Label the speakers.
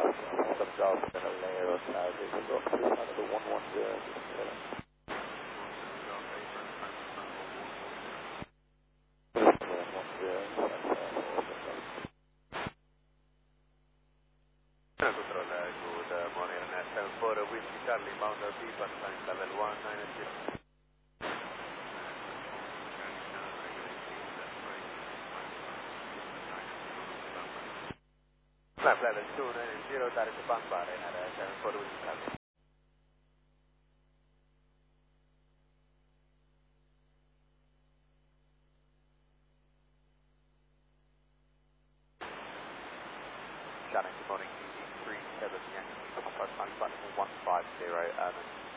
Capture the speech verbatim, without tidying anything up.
Speaker 1: Some jobs in a layer of clouds. We've got this kind of a one one zero.
Speaker 2: Controller, good uh, morning. Uh, seven four Whiskey Charlie, Mounder B, Pathfinder level one nine zero. Flight level two nine zero, direct to Banbare at uh, seven four Whiskey Charlie. Shannon, good morning. three seven Yankee, Papa, Platform one five zero, Urban.